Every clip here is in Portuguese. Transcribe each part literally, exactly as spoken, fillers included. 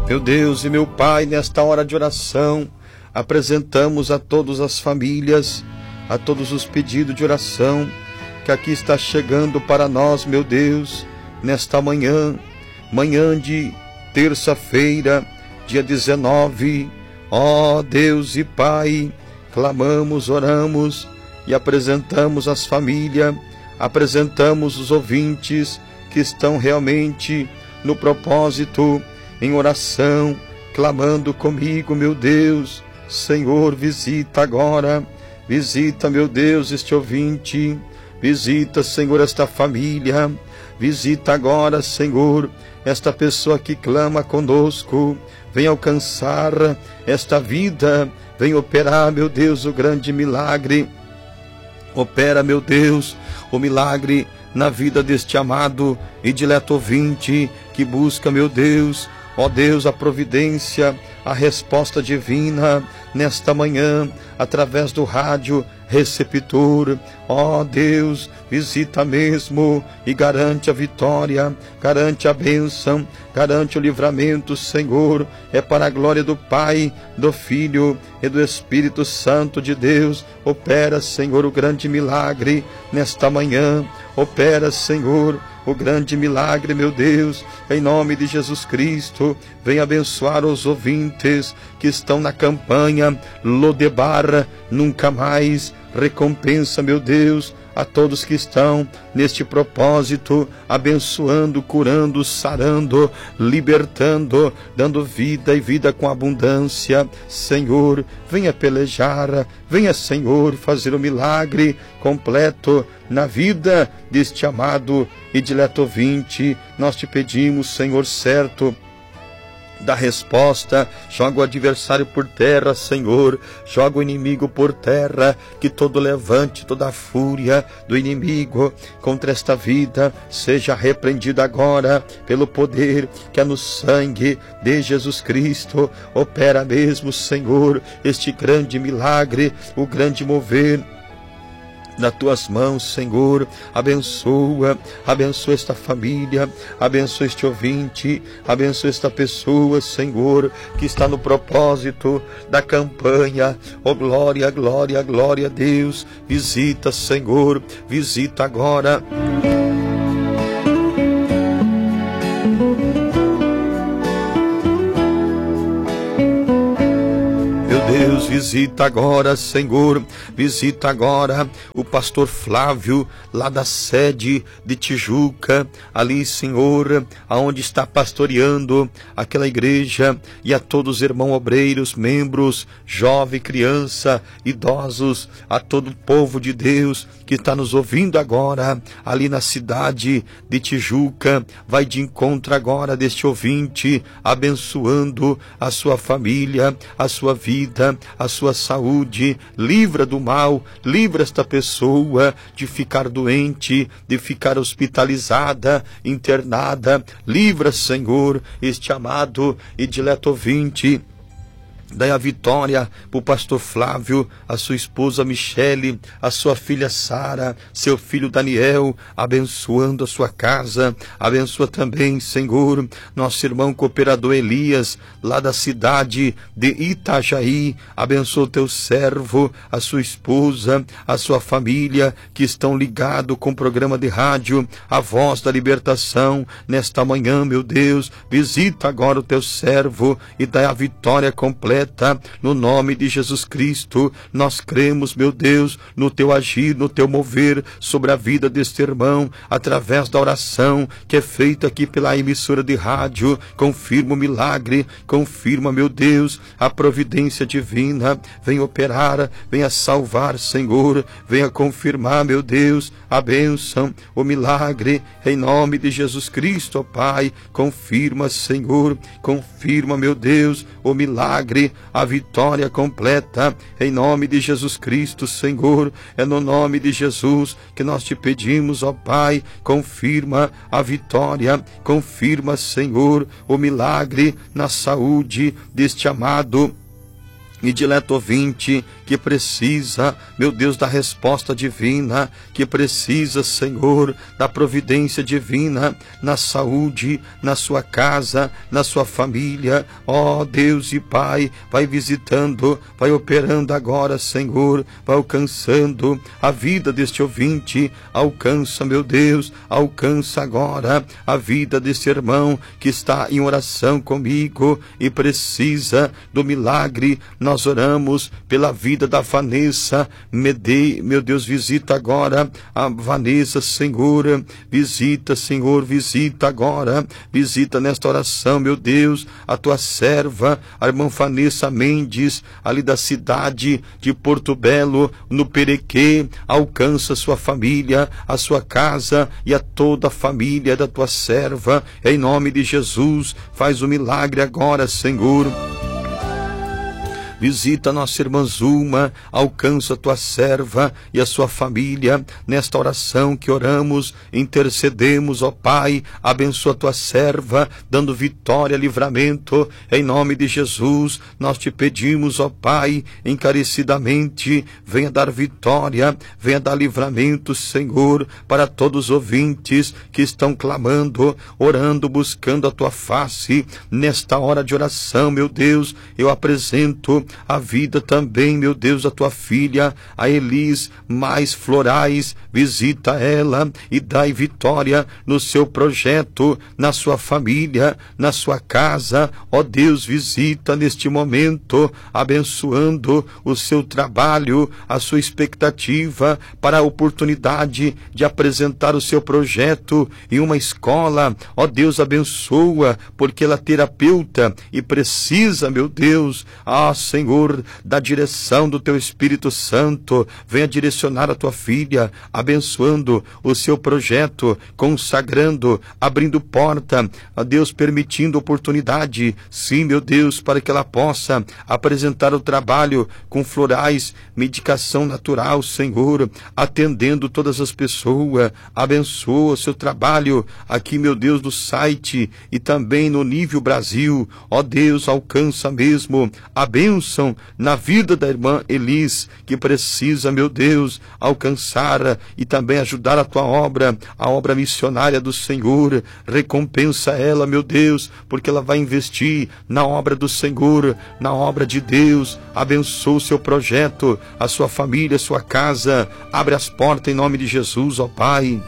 Meu Deus e meu Pai, nesta hora de oração, apresentamos a todas as famílias, a todos os pedidos de oração que aqui está chegando para nós, meu Deus, nesta manhã, manhã de terça-feira, dia dezenove. Ó Deus e Pai, clamamos, oramos e apresentamos as famílias, apresentamos os ouvintes que estão realmente no propósito, em oração, clamando comigo, meu Deus. Senhor, visita agora, visita, meu Deus, este ouvinte, visita, Senhor, esta família, visita agora, Senhor, esta pessoa que clama conosco, vem alcançar esta vida, vem operar, meu Deus, o grande milagre, opera, meu Deus, o milagre na vida deste amado e dileto ouvinte que busca, meu Deus, ó Deus, a providência, a resposta divina nesta manhã, através do rádio receptor. Ó Deus, visita mesmo e garante a vitória, garante a bênção, garante o livramento, Senhor. É para a glória do Pai, do Filho e do Espírito Santo de Deus. Opera, Senhor, o grande milagre nesta manhã. Opera, Senhor, o grande milagre, meu Deus, em nome de Jesus Cristo. Vem abençoar os ouvintes que estão na campanha Lodebar Nunca Mais. Recompensa, meu Deus, a todos que estão neste propósito, abençoando, curando, sarando, libertando, dando vida e vida com abundância. Senhor, venha pelejar, venha, Senhor, fazer o milagre completo na vida deste amado e dileto ouvinte. Nós te pedimos, Senhor, certo da resposta, joga o adversário por terra, Senhor, joga o inimigo por terra, que todo levante, toda a fúria do inimigo contra esta vida seja repreendida agora pelo poder que é no sangue de Jesus Cristo. Opera mesmo, Senhor, este grande milagre, o grande mover nas tuas mãos, Senhor. Abençoa, abençoa esta família, abençoa este ouvinte, abençoa esta pessoa, Senhor, que está no propósito da campanha. Oh, glória, glória, glória a Deus. Visita, Senhor, visita agora. Deus, visita agora, Senhor, visita agora o pastor Flávio, lá da sede de Tijuca, ali, Senhor, aonde está pastoreando aquela igreja, e a todos os irmãos obreiros, membros, jovem, criança, idosos, a todo o povo de Deus que está nos ouvindo agora, ali na cidade de Tijuca. Vai de encontro agora deste ouvinte, abençoando a sua família, a sua vida, a sua saúde. Livra do mal, livra esta pessoa de ficar doente, de ficar hospitalizada, internada. Livra, Senhor, este amado e dileto ouvinte. Dai a vitória para o pastor Flávio, a sua esposa Michele, a sua filha Sara, seu filho Daniel, abençoando a sua casa. Abençoa também, Senhor, nosso irmão cooperador Elias, lá da cidade de Itajaí. Abençoa o teu servo, a sua esposa, a sua família, que estão ligados com o programa de rádio A Voz da Libertação. Nesta manhã, meu Deus, visita agora o teu servo e dai a vitória completa. No nome de Jesus Cristo, nós cremos, meu Deus, no teu agir, no teu mover sobre a vida deste irmão, através da oração que é feita aqui pela emissora de rádio. Confirma o milagre, confirma, meu Deus, a providência divina. Venha operar, venha salvar, Senhor, venha confirmar, meu Deus, a bênção, o milagre, em nome de Jesus Cristo, ó Pai. Confirma, Senhor, confirma, meu Deus, o milagre, a vitória completa, em nome de Jesus Cristo, Senhor. É no nome de Jesus que nós te pedimos, ó Pai. Confirma a vitória, confirma, Senhor, o milagre na saúde deste amado e dileto ouvinte que precisa, meu Deus, da resposta divina, que precisa, Senhor, da providência divina na saúde, na sua casa, na sua família. Ó Deus e Pai, vai visitando, vai operando agora, Senhor, vai alcançando a vida deste ouvinte. Alcança, meu Deus, alcança agora a vida desse irmão que está em oração comigo e precisa do milagre. Nós oramos pela vida da Vanessa Medei, meu Deus, visita agora a Vanessa, Senhor, visita, Senhor, visita agora, visita nesta oração, meu Deus, a tua serva, a irmã Vanessa Mendes, ali da cidade de Porto Belo, no Perequê. Alcança a sua família, a sua casa e a toda a família da tua serva, em nome de Jesus. Faz o milagre agora, Senhor. Visita nossa irmã Zulma, alcança a tua serva e a sua família. Nesta oração que oramos, intercedemos, ó Pai, abençoa a tua serva, dando vitória, livramento, em nome de Jesus. Nós te pedimos, ó Pai, encarecidamente, venha dar vitória, venha dar livramento, Senhor, para todos os ouvintes que estão clamando, orando, buscando a tua face. Nesta hora de oração, meu Deus, eu apresento a vida também, meu Deus, da tua filha, a Elis Mais Florais. Visita ela e dai vitória no seu projeto, na sua família, na sua casa. Ó Deus, visita neste momento, abençoando o seu trabalho, a sua expectativa para a oportunidade de apresentar o seu projeto em uma escola. Ó Deus, abençoa, porque ela é terapeuta e precisa, meu Deus, ah, Senhor, da direção do teu Espírito Santo. Venha direcionar a tua filha, abençoando o seu projeto, consagrando, abrindo porta, a Deus, permitindo oportunidade, sim, meu Deus, para que ela possa apresentar o trabalho com florais, medicação natural, Senhor, atendendo todas as pessoas. Abençoa o seu trabalho aqui, meu Deus, do site e também no nível Brasil. Ó Deus, alcança mesmo a bênção na vida da irmã Elis, que precisa, meu Deus, alcançar e também ajudar a tua obra, a obra missionária do Senhor. Recompensa ela, meu Deus, porque ela vai investir na obra do Senhor, na obra de Deus. Abençoa o seu projeto, a sua família, a sua casa. Abre as portas em nome de Jesus, ó Pai.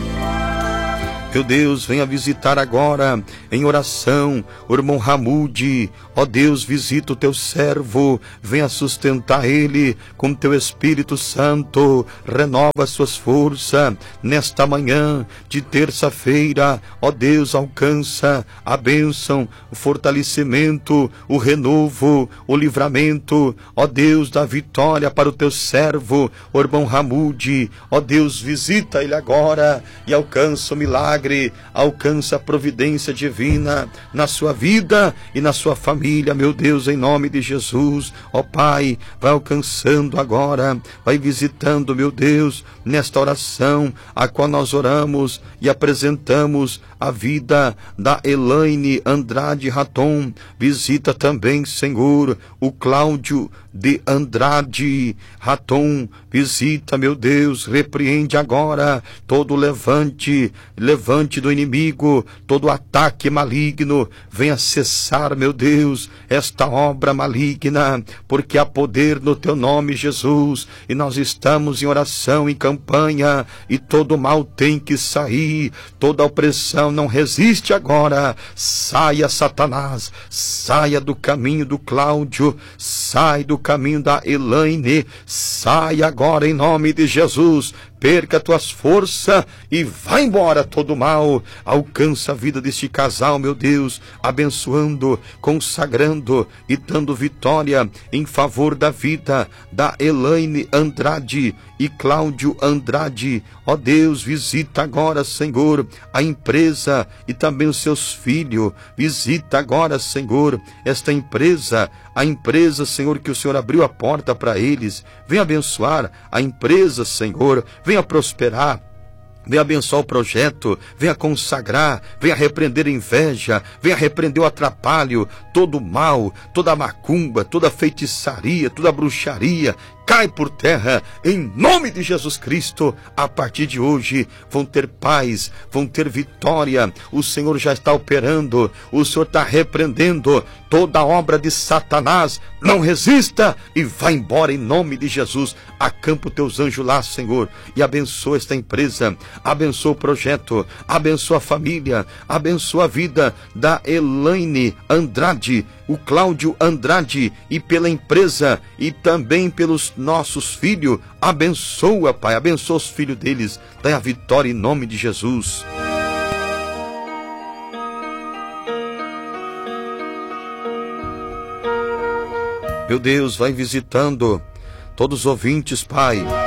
Meu Deus, venha visitar agora em oração o irmão Ramude. Ó Deus, visita o teu servo, venha sustentar ele com teu Espírito Santo, renova as suas forças nesta manhã de terça-feira. Ó Deus, alcança a bênção, o fortalecimento, o renovo, o livramento. Ó Deus, dá vitória para o teu servo, o irmão Ramude. Ó Deus, visita ele agora e alcança o milagre. Alcança a providência divina na sua vida e na sua família, meu Deus, em nome de Jesus. Ó Pai, vai alcançando agora, vai visitando, meu Deus, nesta oração a qual nós oramos e apresentamos a vida da Elaine Andrade Raton. Visita também, Senhor, o Cláudio de Andrade Raton. Visita, meu Deus, repreende agora todo levante, levante do inimigo, todo ataque maligno. Venha cessar, meu Deus, esta obra maligna, porque há poder no teu nome, Jesus, e nós estamos em oração, em campanha, e todo mal tem que sair, toda opressão não resiste agora. Saia, Satanás, saia do caminho do Cláudio, sai do caminho da Elaine, saia agora em nome de Jesus. Perca tuas forças e vai embora todo mal. Alcança a vida deste casal, meu Deus, abençoando, consagrando e dando vitória em favor da vida da Elaine Andrade e Cláudio Andrade. Ó Deus, visita agora, Senhor, a empresa e também os seus filhos. Visita agora, Senhor, esta empresa, a empresa, Senhor, que o Senhor abriu a porta para eles. Venha abençoar a empresa, Senhor, venha prosperar Venha abençoar o projeto, venha consagrar, venha repreender a inveja, venha repreender o atrapalho, todo o mal, toda a macumba, toda a feitiçaria, toda a bruxaria, cai por terra, em nome de Jesus Cristo. A partir de hoje vão ter paz, vão ter vitória. O Senhor já está operando, o Senhor está repreendendo toda a obra de Satanás. Não resista e vá embora em nome de Jesus. Acampa os teus anjos lá, Senhor, e abençoa esta empresa, abençoa o projeto, abençoa a família, abençoa a vida da Elaine Andrade, o Cláudio Andrade, e pela empresa e também pelos nossos filhos. Abençoa, Pai, abençoa os filhos deles, dai a vitória em nome de Jesus. Meu Deus, vai visitando todos os ouvintes, Pai,